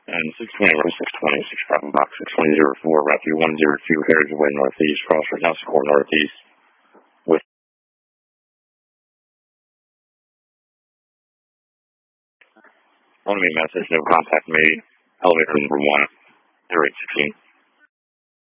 And 620, row 620, 6 Bravo box, 6104, roughly 102, Harriers Way northeast, cross right now, score northeast. With only message, no contact made, elevator number 1, 0816.